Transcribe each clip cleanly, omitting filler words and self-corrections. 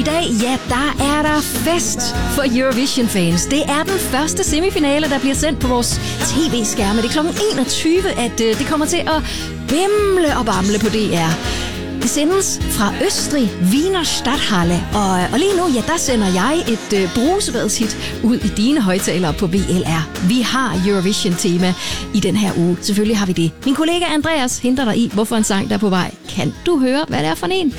I dag, ja, der er der fest for Eurovision-fans. Det er den første semifinale, der bliver sendt på vores tv-skærme. Det er kl. 21, at det kommer til at bimle og bamle på DR. Det sendes fra Østrig, Wiener Stadthalle, og lige nu, ja, der sender jeg et brusebadshit ud i dine højtalere på VLR. Vi har Eurovision-tema i den her uge. Selvfølgelig har vi det. Min kollega Andreas henter dig i, hvorfor en sang der er på vej. Kan du høre, hvad det er for en?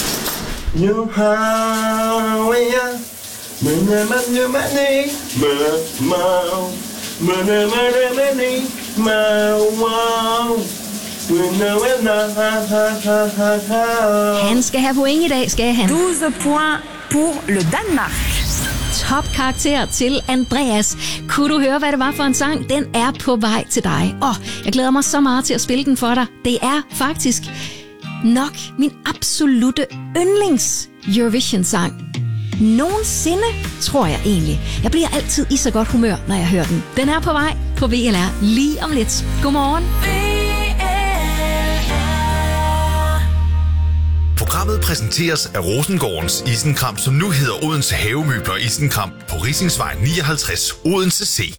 Han skal have point i dag, skal han. 12 points pour le Danemark. Topkarakter til Andreas. Kunne du høre, hvad det var for en sang? Den er på vej til dig. Jeg glæder mig så meget til at spille den for dig. Det er faktisk nok min absolutte yndlings Eurovision-sang. Nogensinde, tror jeg egentlig. Jeg bliver altid i så godt humør, når jeg hører den. Den er på vej på VLR lige om lidt. Godmorgen. Programmet præsenteres af Rosengårdens Isenkram, som nu hedder Odense Havemøbler Isenkram på Risingsvej 59, Odense C.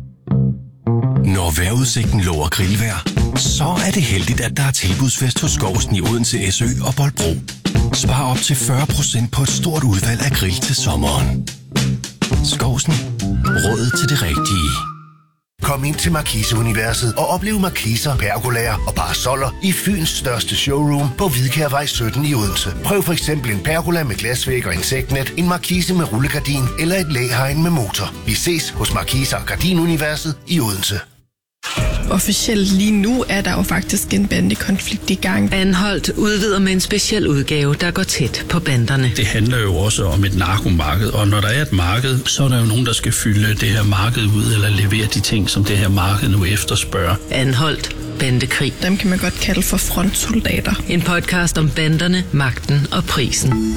Når vejrudsigten lover grillvejr, så er det heldigt, at der er tilbudsfest hos Skovsen i Odense SØ og Bolbro. Spar op til 40% på et stort udvalg af grill til sommeren. Skovsen. Råd til det rigtige. Kom ind til Markise-universet og oplev markiser, pergolaer og parasoller i Fyns største showroom på Hvidkærvej 17 i Odense. Prøv for eksempel en pergola med glasvæg og insektnet, en markise med rullegardin eller et læhegn med motor. Vi ses hos Markise og Gardin-universet i Odense. Officielt lige nu er der jo faktisk en bandekonflikt i gang. Anholdt udvider med en speciel udgave, der går tæt på banderne. Det handler jo også om et narkomarked, og når der er et marked, så er der jo nogen, der skal fylde det her marked ud, eller levere de ting, som det her marked nu efterspørger. Anholdt. Bandekrig. Dem kan man godt kalde for frontsoldater. En podcast om banderne, magten og prisen.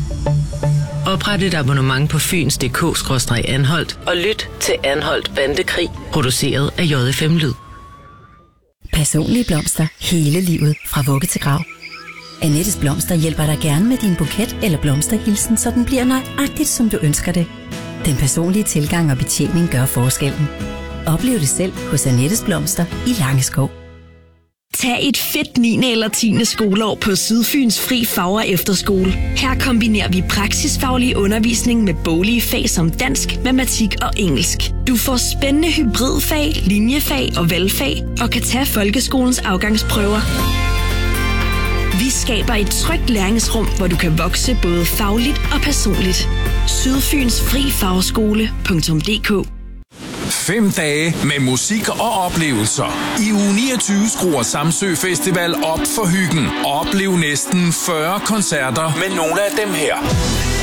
Opret et abonnement på fyns.dk/anholdt og lyt til Anholdt Bandekrig, produceret af JFM Lyd. Personlige blomster hele livet fra vugge til grav. Annettes Blomster hjælper dig gerne med din buket eller blomsterhilsen, så den bliver nøjagtigt, som du ønsker det. Den personlige tilgang og betjening gør forskellen. Oplev det selv hos Annettes Blomster i Langeskov. Tag et fedt 9. eller 10. skoleår på Sydfyns Fri Fag- Efterskole. Her kombinerer vi praksisfaglig undervisning med boglige fag som dansk, matematik og engelsk. Du får spændende hybridfag, linjefag og valgfag og kan tage folkeskolens afgangsprøver. Vi skaber et trygt læringsrum, hvor du kan vokse både fagligt og personligt. Sydfyns Fri Fagskole.dk 5 dage med musik og oplevelser. I uge 29 skruer Samsø Festival op for hyggen. Oplev næsten 40 koncerter med nogle af dem her.